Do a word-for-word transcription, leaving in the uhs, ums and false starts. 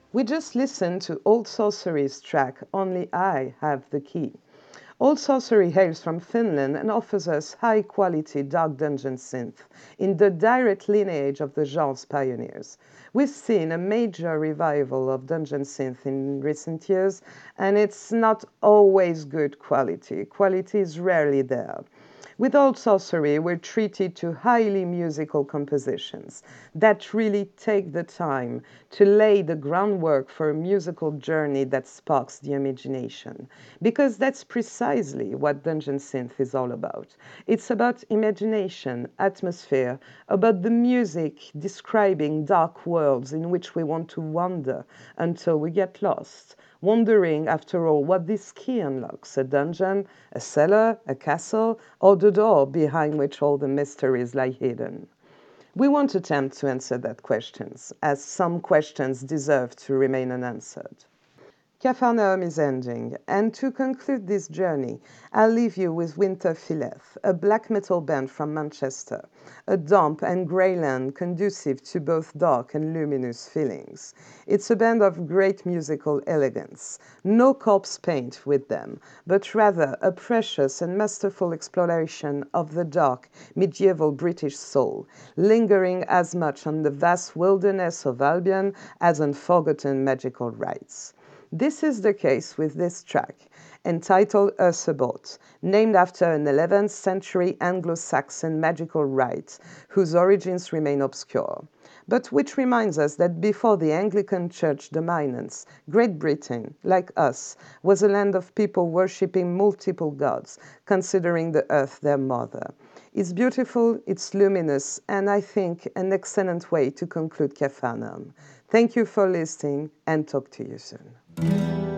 We just listened to Old Sorcery's track Only I Have the Key. Old Sorcery hails from Finland and offers us high quality dark dungeon synth in the direct lineage of the genre's pioneers. We've seen a major revival of dungeon synth in recent years, and it's not always good quality. Quality is rarely there. With Old Sorcery, we're treated to highly musical compositions that really take the time to lay the groundwork for a musical journey that sparks the imagination. Because that's precisely what Dungeon Synth is all about. It's about imagination, atmosphere, about the music describing dark worlds in which we want to wander until we get lost wondering, after all, what this key unlocks: a dungeon, a cellar, a castle, or the door behind which all the mysteries lie hidden. We won't attempt to answer that questions, as some questions deserve to remain unanswered. Capharnaum is ending, and to conclude this journey, I'll leave you with Winter Phileth, a black metal band from Manchester, a damp and grey land conducive to both dark and luminous feelings. It's a band of great musical elegance, no corpse paint with them, but rather a precious and masterful exploration of the dark medieval British soul, lingering as much on the vast wilderness of Albion as on forgotten magical rites. This is the case with this track, entitled Ursabot, named after an eleventh century Anglo-Saxon magical rite whose origins remain obscure, but which reminds us that before the Anglican Church dominance, Great Britain, like us, was a land of people worshipping multiple gods, considering the earth their mother. It's beautiful, it's luminous, and I think an excellent way to conclude Capharnaum. Thank you for listening, and talk to you soon.